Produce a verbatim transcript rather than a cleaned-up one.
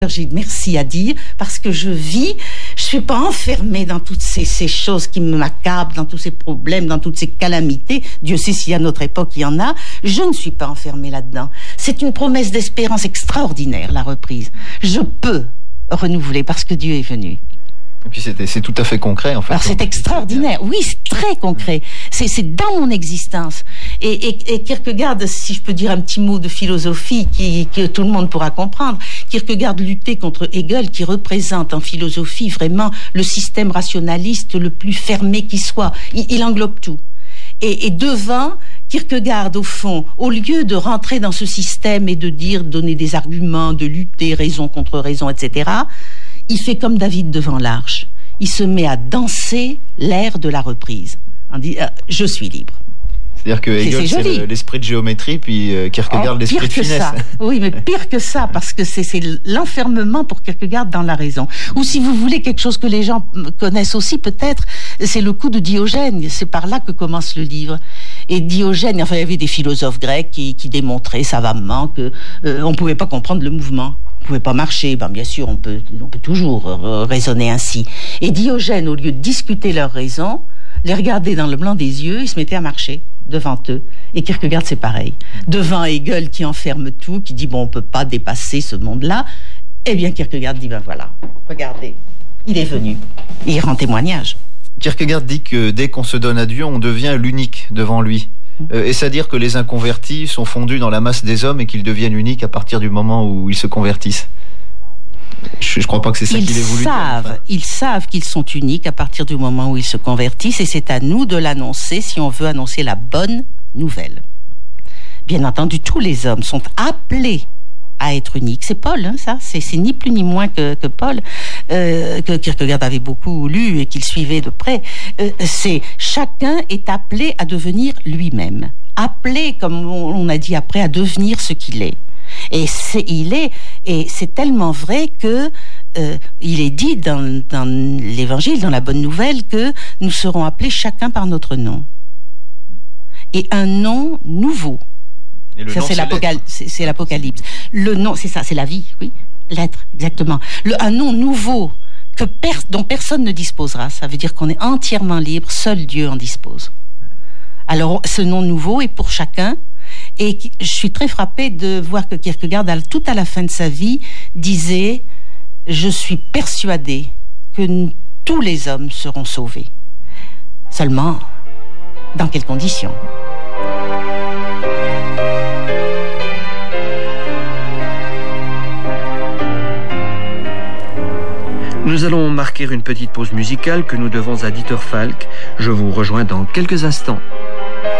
J'ai merci à dire parce que je vis, je suis pas enfermée dans toutes ces, ces choses qui m'accablent, dans tous ces problèmes, dans toutes ces calamités. Dieu sait si à notre époque il y en a. Je ne suis pas enfermée là-dedans. C'est une promesse d'espérance extraordinaire, la reprise. Je peux renouveler parce que Dieu est venu. Et puis c'est, c'est tout à fait concret en fait. Alors c'est extraordinaire, oui, c'est très concret. C'est, c'est dans mon existence. Et, et, et Kierkegaard, si je peux dire un petit mot de philosophie qui, que tout le monde pourra comprendre, Kierkegaard luttait contre Hegel qui représente en philosophie vraiment le système rationaliste le plus fermé qui soit. Il, il englobe tout. Et, et devant, Kierkegaard, au fond, au lieu de rentrer dans ce système et de dire, donner des arguments, de lutter raison contre raison, et cetera, il fait comme David devant l'arche. Il se met à danser l'air de la reprise. On dit, euh, je suis libre. C'est-à-dire que Hegel, c'est, c'est le, l'esprit de géométrie, puis euh, Kierkegaard, oh, l'esprit de finesse. Ça. Oui, mais pire que ça, parce que c'est, c'est l'enfermement pour Kierkegaard dans la raison. Ou si vous voulez quelque chose que les gens connaissent aussi, peut-être, c'est le coup de Diogène. C'est par là que commence le livre. Et Diogène, enfin, il y avait des philosophes grecs qui, qui démontraient savamment qu'on euh, ne pouvait pas comprendre le mouvement. On ne pouvait pas marcher. Ben, bien sûr, on peut, on peut toujours euh, raisonner ainsi. Et Diogène, au lieu de discuter leur raison, les regarder dans le blanc des yeux, il se mettait à marcher devant eux. Et Kierkegaard, c'est pareil. Devant Hegel qui enferme tout, qui dit, bon, on ne peut pas dépasser ce monde-là, eh bien, Kierkegaard dit, ben voilà, regardez, il est venu. Et il rend témoignage. Kierkegaard dit que dès qu'on se donne à Dieu, on devient l'unique devant lui. Euh, est-ce à dire que les inconvertis sont fondus dans la masse des hommes et qu'ils deviennent uniques à partir du moment où ils se convertissent ? Je ne crois pas que c'est ça ils qu'il ait voulu savent, dire. Enfin. Ils savent qu'ils sont uniques à partir du moment où ils se convertissent et c'est à nous de l'annoncer si on veut annoncer la bonne nouvelle. Bien entendu, tous les hommes sont appelés à être uniques. C'est Paul, hein, ça. C'est, c'est ni plus ni moins que, que Paul, euh, que Kierkegaard avait beaucoup lu et qu'il suivait de près. Euh, c'est chacun est appelé à devenir lui-même. Appelé, comme on a dit après, à devenir ce qu'il est. Et c'est, il est, et c'est tellement vrai que euh, il est dit dans, dans l'Évangile, dans la Bonne Nouvelle, que nous serons appelés chacun par notre nom. Et un nom nouveau. Et le ça, nom, c'est, c'est, l'apocal- c'est, c'est l'Apocalypse. Le nom, c'est ça, c'est la vie, oui. L'être, exactement. Le, un nom nouveau que per, dont personne ne disposera. Ça veut dire qu'on est entièrement libre, seul Dieu en dispose. Alors, ce nom nouveau est pour chacun. Et je suis très frappée de voir que Kierkegaard, tout à la fin de sa vie, disait « Je suis persuadé que n- tous les hommes seront sauvés. Seulement, dans quelles conditions ?» Nous allons marquer une petite pause musicale que nous devons à Dieter Falk. Je vous rejoins dans quelques instants.